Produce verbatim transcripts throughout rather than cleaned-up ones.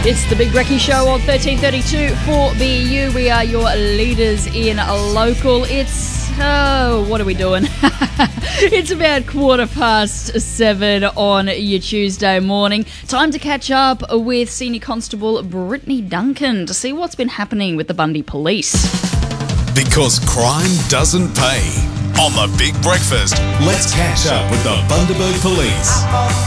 It's the Big Brekkie Show on thirteen thirty-two for B U. We are your leaders in local. It's, oh, what are we doing? It's about quarter past seven on your Tuesday morning. Time to catch up with Senior Constable Brittany Duncan to see what's been happening with the Bundy Police. Because crime doesn't pay. On the Big Breakfast, let's catch up with the Bundaberg Police.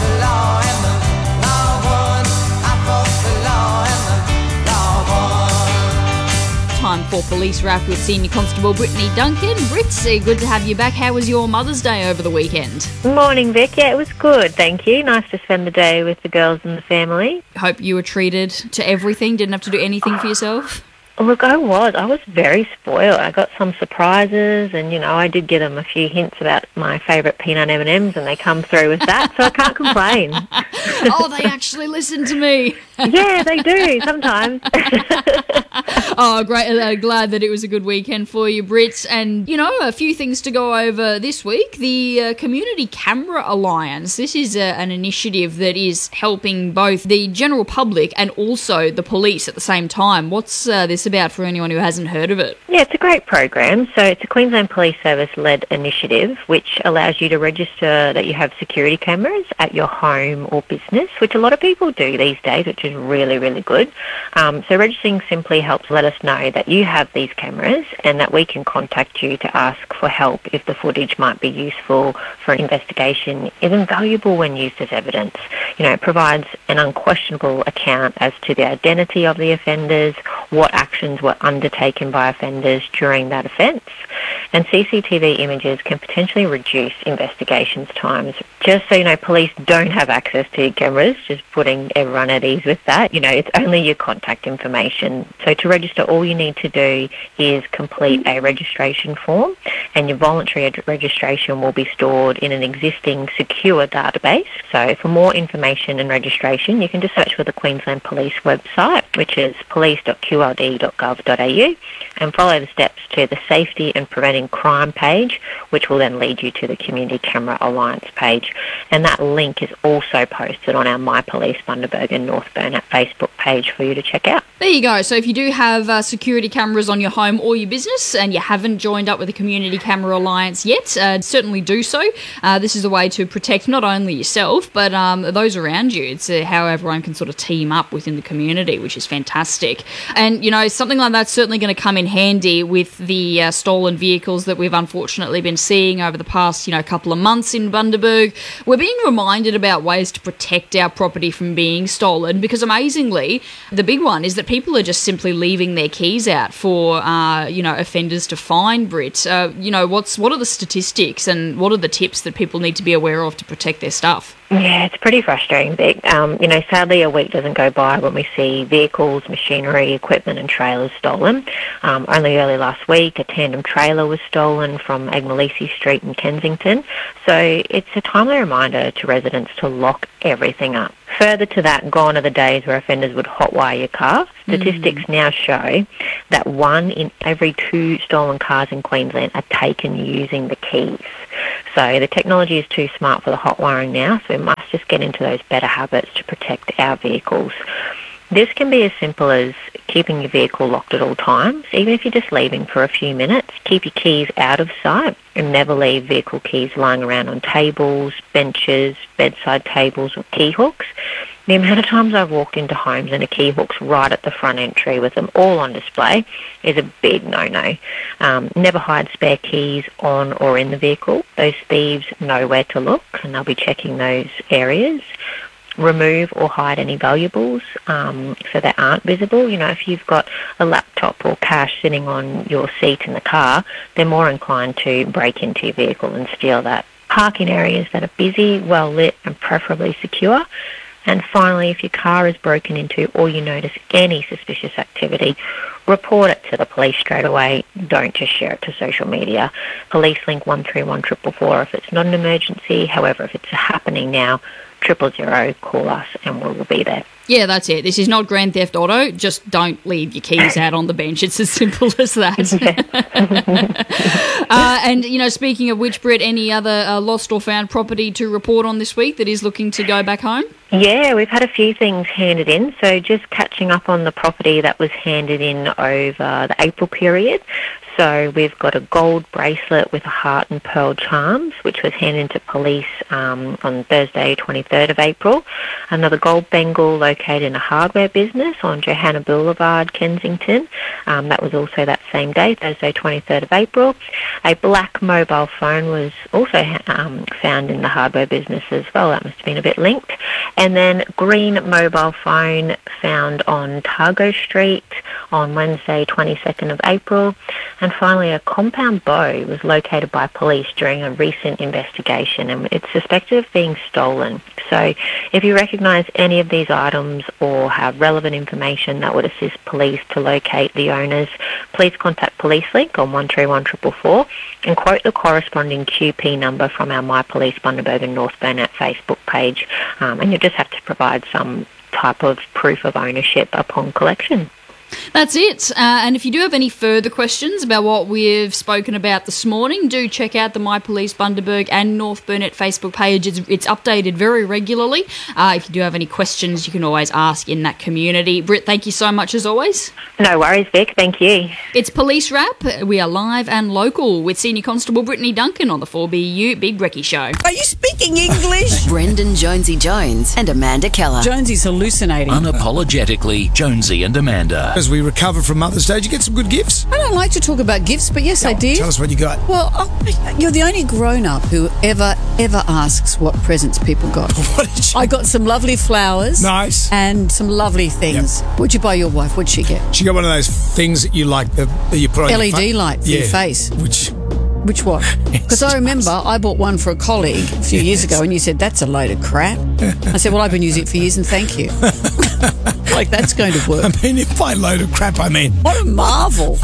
Time for Police Wrap with Senior Constable Brittany Duncan. Britz, good to have you back. How was your Mother's Day over the weekend? Morning, Vic. Yeah, it was good, thank you. Nice to spend the day with the girls and the family. Hope you were treated to everything, didn't have to do anything for yourself? Look, I was. I was very spoiled. I got some surprises and, you know, I did get them a few hints about my favourite peanut M and M's and they come through with that, so I can't complain. Oh, they actually listen to me. Yeah, they do, sometimes. Oh, great. Uh, glad that it was a good weekend for you, Brits. And, you know, a few things to go over this week. The uh, Community Camera Alliance. This is uh, an initiative that is helping both the general public and also the police at the same time. What's uh, this about for anyone who hasn't heard of it? Yeah, it's a great program. So it's a Queensland Police Service-led initiative which allows you to register that you have security cameras at your home or business, which a lot of people do these days, which is really, really good. Um, so registering simply helps let us know that you have these cameras and that we can contact you to ask for help if the footage might be useful for an investigation, even valuable when used as evidence. You know, it provides an unquestionable account as to the identity of the offenders, what actions were undertaken by offenders during that offence, and C C T V images can potentially reduce investigations times. Just so you know, police don't have access to your cameras, just putting everyone at ease with that. You know, it's only your contact information. So to register, all you need to do is complete a registration form and your voluntary ad- registration will be stored in an existing secure database. So for more information and registration, you can just search for the Queensland Police website, which is police dot q l d dot gov dot a u, and follow the steps to the Safety and Preventing Crime page, which will then lead you to the Community Camera Alliance page. And that link is also posted on our My Police Bundaberg and North Burnett Facebook page for you to check out. There you go. So if you do have uh, security cameras on your home or your business and you haven't joined up with the Community Camera Alliance yet, uh, certainly do so. Uh, this is a way to protect not only yourself, but um, those around you. It's uh, how everyone can sort of team up within the community, which is fantastic. And, you know, something like that's certainly going to come in handy with the uh, stolen vehicles that we've unfortunately been seeing over the past, you know, couple of months in Bundaberg. We're being reminded about ways to protect our property from being stolen because, amazingly, the big one is that people are just simply leaving their keys out for, uh, you know, offenders to find, Brit. Uh, you know, what's what are the statistics and what are the tips that people need to be aware of to protect their stuff? Yeah, it's pretty frustrating, Vic. Um, you know, sadly a week doesn't go by when we see vehicles, machinery, equipment and trailers stolen. Um, only early last week, a tandem trailer was stolen from Agmalisi Street in Kensington. So it's a timely reminder to residents to lock everything up. Further to that, gone are the days where offenders would hotwire your car. Statistics mm. now show that one in every two stolen cars in Queensland are taken using the keys. So the technology is too smart for the hot wiring now, so we must just get into those better habits to protect our vehicles. This can be as simple as keeping your vehicle locked at all times. Even if you're just leaving for a few minutes, keep your keys out of sight and never leave vehicle keys lying around on tables, benches, bedside tables or key hooks. The amount of times I've walked into homes and a key hook's right at the front entry with them all on display is a big no-no. Um, never hide spare keys on or in the vehicle. Those thieves know where to look and they'll be checking those areas. Remove or hide any valuables um, so they aren't visible. You know, if you've got a laptop or cash sitting on your seat in the car, they're more inclined to break into your vehicle and steal that. Park in areas that are busy, well lit and preferably secure. And finally, if your car is broken into or you notice any suspicious activity, report it to the police straight away. Don't just share it to social media. Police link one three one four four four if it's not an emergency. However, if it's happening now, triple zero, call us and we will be there. Yeah, that's it. This is not Grand Theft Auto. Just don't leave your keys out on the bench. It's as simple as that. uh, and, you know, speaking of which, Britt, any other uh, lost or found property to report on this week that is looking to go back home? Yeah, we've had a few things handed in. So just catching up on the property that was handed in over the April period. So we've got a gold bracelet with a heart and pearl charms, which was handed to police um, on Thursday, twenty-third of April. Another gold bangle located in a hardware business on Johanna Boulevard, Kensington. Um, that was also that same day, Thursday, twenty-third of April. A black mobile phone was also um, found in the hardware business as well. That must have been a bit linked. And then green mobile phone found on Targo Street on Wednesday, twenty-second of April. And finally, a compound bow was located by police during a recent investigation, and it's suspected of being stolen. So if you recognise any of these items or have relevant information that would assist police to locate the owners, please contact PoliceLink on one three one four four four and quote the corresponding Q P number from our My Police Bundaberg and North Burnett Facebook page, um, and you just have to provide some type of proof of ownership upon collection. That's it. Uh, and if you do have any further questions about what we've spoken about this morning, do check out the My Police Bundaberg and North Burnett Facebook page. It's, it's updated very regularly. Uh, if you do have any questions, you can always ask in that community. Britt, thank you so much as always. No worries, Vic. Thank you. It's Police Wrap. We are live and local with Senior Constable Brittany Duncan on the four B U Big Brekkie Show. Are you speaking English? Brendan Jonesy Jones and Amanda Keller. Jonesy's hallucinating. Unapologetically, Jonesy and Amanda. As we recover from Mother's Day, did you get some good gifts? I don't like to talk about gifts, but yes, Oh, I did. Tell us what you got. Well, oh, you're the only grown-up who ever, ever asks what presents people got. What did you... I got some lovely flowers. Nice. And some lovely things. Yep. What'd you buy your wife? What'd she get? She got one of those things that you like, the, that you put on L E D your fa- light for yeah, your face. Which... Which one? Because I remember I bought one for a colleague a few years Yes. ago and you said, that's a load of crap. I said, well, I've been using it for years and thank you. Like, that's going to work. I mean, if by load of crap, I mean... What a marvel.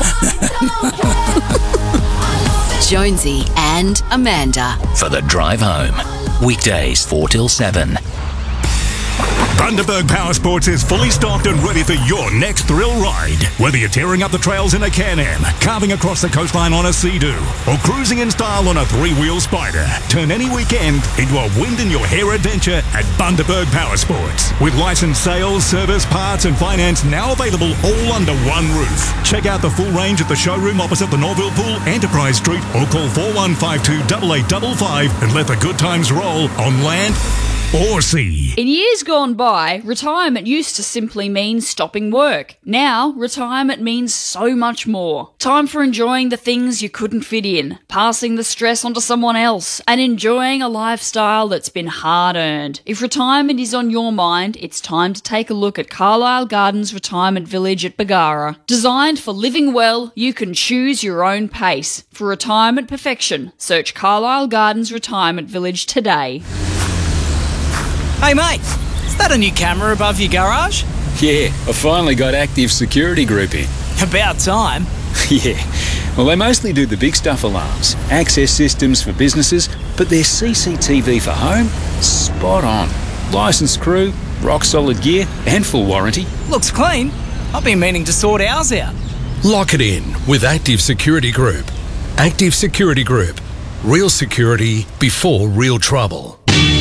Jonesy and Amanda. For the drive home. Weekdays four till seven. Bundaberg Power Sports is fully stocked and ready for your next thrill ride. Whether you're tearing up the trails in a Can-Am, carving across the coastline on a Sea-Doo, or cruising in style on a three-wheel Spider, turn any weekend into a wind-in-your-hair adventure at Bundaberg Power Sports. With licensed sales, service, parts and finance now available all under one roof. Check out the full range at the showroom opposite the Norville Pool, Enterprise Street, or call four one five two, eight eight five five and let the good times roll on land or sea. In years gone by, retirement used to simply mean stopping work. Now, retirement means so much more. Time for enjoying the things you couldn't fit in, passing the stress onto someone else, and enjoying a lifestyle that's been hard-earned. If retirement is on your mind, it's time to take a look at Carlisle Gardens Retirement Village at Bargara. Designed for living well, you can choose your own pace. For retirement perfection, search Carlisle Gardens Retirement Village today. Hey mate, is that a new camera above your garage? Yeah, I finally got Active Security Group in. About time. Yeah, well they mostly do the big stuff alarms, access systems for businesses, but their C C T V for home, spot on. Licensed crew, rock solid gear and full warranty. Looks clean. I've been meaning to sort ours out. Lock it in with Active Security Group. Active Security Group. Real security before real trouble.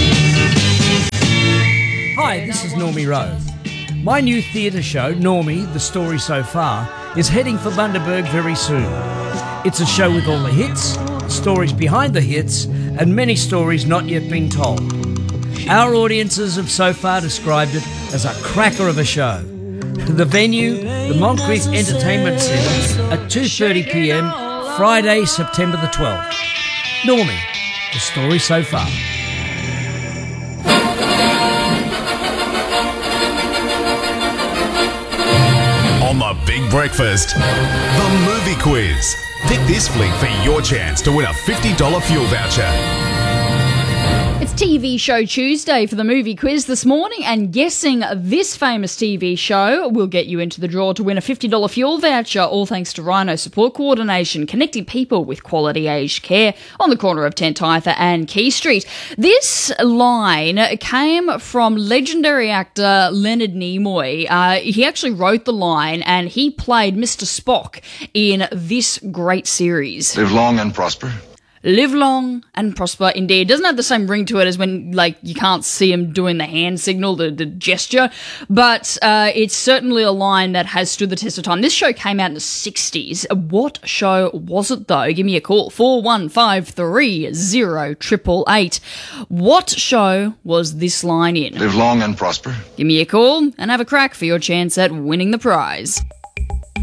Hi, this is Normie Rowe. My new theatre show, Normie, The Story So Far, is heading for Bundaberg very soon. It's a show with all the hits, stories behind the hits, and many stories not yet been told. Our audiences have so far described it as a cracker of a show. The venue, the Moncrief Entertainment Centre, at two thirty p m, Friday, September the twelfth. Normie, The Story So Far. On the Big Breakfast, the movie quiz. Pick this flick for your chance to win a fifty dollars fuel voucher. It's T V Show Tuesday for the movie quiz this morning, and guessing this famous T V show will get you into the draw to win a fifty dollars fuel voucher, all thanks to Rhino Support Coordination, connecting people with quality aged care on the corner of Tentitha and Key Street. This line came from legendary actor Leonard Nimoy. Uh, he actually wrote the line, and he played Mister Spock in this great series. Live long and prosper. Live long and prosper, indeed. It doesn't have the same ring to it as when, like, you can't see him doing the hand signal, the, the gesture, but uh, it's certainly a line that has stood the test of time. This show came out in the sixties. What show was it, though? Give me a call, four one five three zero eight eight eight. What show was this line in? Live long and prosper. Give me a call and have a crack for your chance at winning the prize.